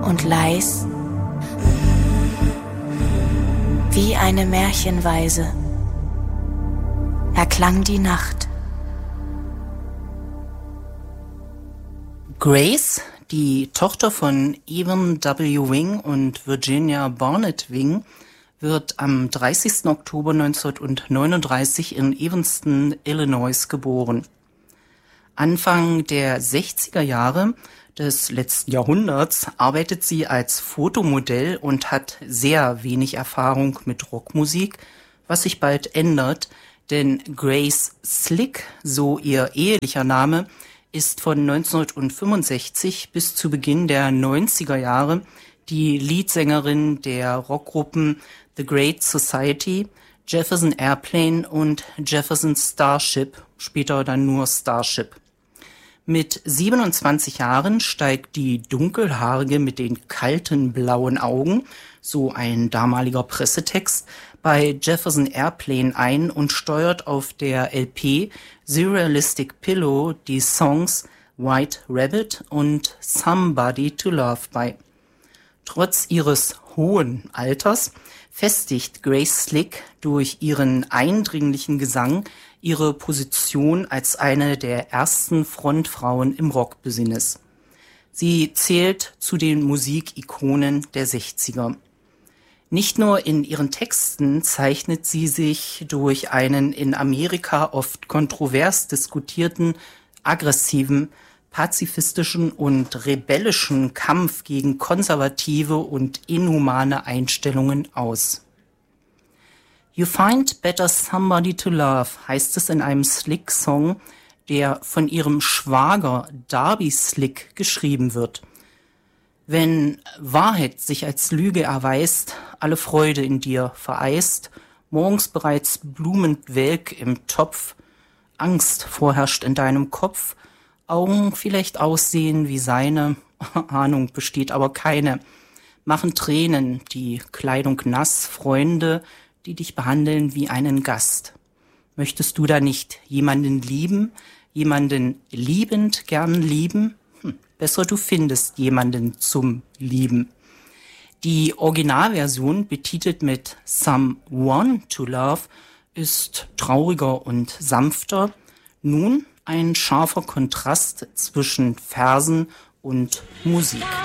und leis, wie eine Märchenweise, erklang die Nacht. Grace, die Tochter von Evan W. Wing und Virginia Barnett Wing, wird am 30. Oktober 1939 in Evanston, Illinois geboren. Anfang der 60er Jahre des letzten Jahrhunderts arbeitet sie als Fotomodell und hat sehr wenig Erfahrung mit Rockmusik, was sich bald ändert, denn Grace Slick, so ihr ehelicher Name, ist von 1965 bis zu Beginn der 90er Jahre die Leadsängerin der Rockgruppen The Great Society, Jefferson Airplane und Jefferson Starship, später dann nur Starship. Mit 27 Jahren steigt die Dunkelhaarige mit den kalten blauen Augen, so ein damaliger Pressetext, bei Jefferson Airplane ein und steuert auf der LP Surrealistic Pillow die Songs White Rabbit und Somebody to Love bei. Trotz ihres hohen Alters festigt Grace Slick durch ihren eindringlichen Gesang ihre Position als eine der ersten Frontfrauen im Rockbusiness. Sie zählt zu den Musikikonen der 60er. Nicht nur in ihren Texten zeichnet sie sich durch einen in Amerika oft kontrovers diskutierten, aggressiven, pazifistischen und rebellischen Kampf gegen konservative und inhumane Einstellungen aus. You Find Better Somebody to Love heißt es in einem Slick-Song, der von ihrem Schwager Darby Slick geschrieben wird. Wenn Wahrheit sich als Lüge erweist, alle Freude in dir vereist, morgens bereits blumend welk im Topf, Angst vorherrscht in deinem Kopf, Augen vielleicht aussehen wie seine, Ahnung besteht aber keine, machen Tränen, die Kleidung nass, Freunde, die dich behandeln wie einen Gast. Möchtest du da nicht jemanden lieben, jemanden liebend gern lieben? Besser du findest jemanden zum Lieben. Die Originalversion, betitelt mit Someone to Love, ist trauriger und sanfter. Nun ein scharfer Kontrast zwischen Versen und Musik.